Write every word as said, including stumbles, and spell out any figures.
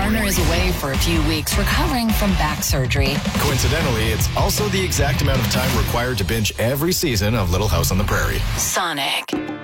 Turner is away for a few weeks recovering from back surgery. Coincidentally, it's also the exact amount of time required to binge every season of Little House on the Prairie. Sonic.